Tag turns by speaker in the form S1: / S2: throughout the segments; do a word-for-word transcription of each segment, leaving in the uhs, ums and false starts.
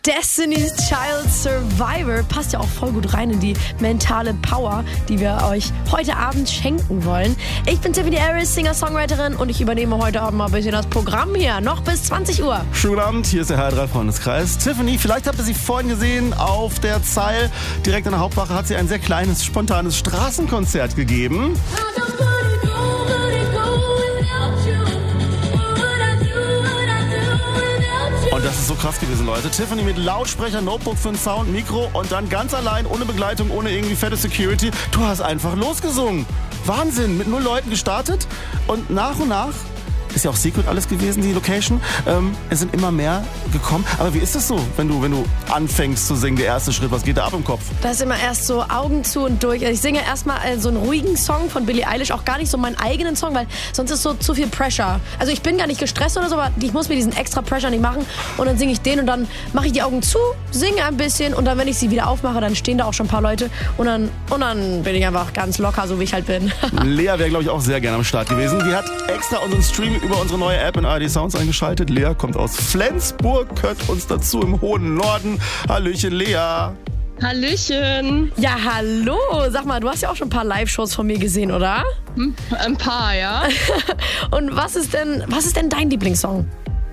S1: Destiny's Child Survivor passt ja auch voll gut rein in die mentale Power, die wir euch heute Abend schenken wollen. Ich bin Tiffany Harris, Singer-Songwriterin, und ich übernehme heute Abend mal ein bisschen das Programm hier, noch bis zwanzig Uhr.
S2: Schönen guten Abend, hier ist der H drei Freundeskreis. Tiffany, vielleicht habt ihr sie vorhin gesehen, auf der Zeil direkt an der Hauptwache hat sie ein sehr kleines, spontanes Straßenkonzert gegeben. Und das ist so krass gewesen, Leute. Tiffany mit Lautsprecher, Notebook für den Sound, Mikro und dann ganz allein, ohne Begleitung, ohne irgendwie fette Security. Du hast einfach losgesungen. Wahnsinn, mit null Leuten gestartet und nach und nach, ist ja auch Secret alles gewesen, die Location, ähm, es sind immer mehr gekommen. Aber wie ist das so, wenn du, wenn du anfängst zu singen, der erste Schritt, was geht da ab im Kopf?
S1: Das ist immer erst so Augen zu und durch. Also ich singe erstmal so einen ruhigen Song von Billie Eilish, auch gar nicht so meinen eigenen Song, weil sonst ist so zu viel Pressure. Also ich bin gar nicht gestresst oder so, aber ich muss mir diesen extra Pressure nicht machen und dann singe ich den und dann mache ich die Augen zu, singe ein bisschen und dann, wenn ich sie wieder aufmache, dann stehen da auch schon ein paar Leute und dann, und dann bin ich einfach ganz locker, so wie ich halt bin.
S2: Lea wäre, glaube ich, auch sehr gerne am Start gewesen. Die hat extra unseren Stream über unsere neue App in A R D Sounds eingeschaltet. Lea kommt aus Flensburg, gehört uns dazu im hohen Norden. Hallöchen, Lea.
S3: Hallöchen.
S1: Ja, hallo. Sag mal, du hast ja auch schon ein paar Live-Shows von mir gesehen, oder?
S3: Hm, ein paar, ja.
S1: Und was ist denn, was ist denn dein Lieblingssong?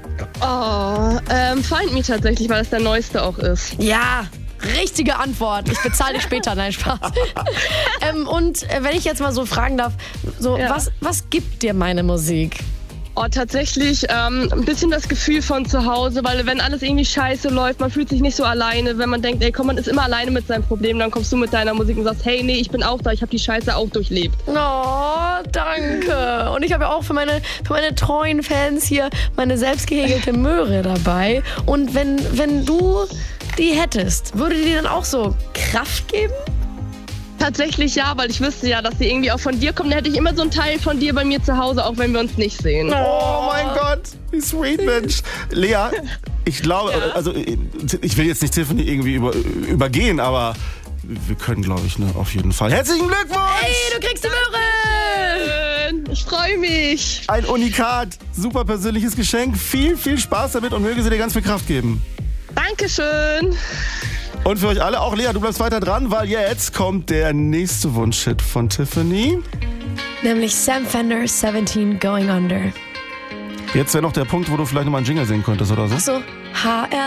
S3: Oh, ähm, Find Me tatsächlich, weil es der neueste auch ist.
S1: Ja, richtige Antwort. Ich bezahle dich später. Nein, Spaß. ähm, und äh, wenn ich jetzt mal so fragen darf, so,
S3: Ja.
S1: was, was gibt dir meine Musik?
S3: Oh, tatsächlich ähm, ein bisschen das Gefühl von zu Hause, weil wenn alles irgendwie scheiße läuft, man fühlt sich nicht so alleine. Wenn man denkt, ey komm, man ist immer alleine mit seinem Problem, dann kommst du mit deiner Musik und sagst, hey, nee, ich bin auch da, ich habe die Scheiße auch durchlebt.
S1: Oh, danke. Und ich habe ja auch für meine, für meine treuen Fans hier meine selbstgehegelte Möhre dabei. Und wenn, wenn du die hättest, würde die dir dann auch so Kraft geben?
S3: Tatsächlich ja, weil ich wüsste ja, dass sie irgendwie auch von dir kommt. Dann hätte ich immer so einen Teil von dir bei mir zu Hause, auch wenn wir uns nicht sehen.
S2: Oh mein Gott, wie sweet, Mensch. Lea, ich glaube,
S3: Ja?
S2: also ich will jetzt nicht Tiffany irgendwie über, übergehen, aber wir können, glaube ich, ne, auf jeden Fall. Herzlichen Glückwunsch!
S1: Hey, du kriegst die Möhre!
S3: Ich freue mich.
S2: Ein Unikat, super persönliches Geschenk. Viel, viel Spaß damit und möge sie dir ganz viel Kraft geben.
S3: Dankeschön.
S2: Und für euch alle, auch Lea, du bleibst weiter dran, weil jetzt kommt der nächste Wunschhit von Tiffany.
S1: Nämlich Sam Fender, seventeen Going Under.
S2: Jetzt wäre noch der Punkt, wo du vielleicht nochmal einen Jingle singen könntest oder so.
S1: So, H R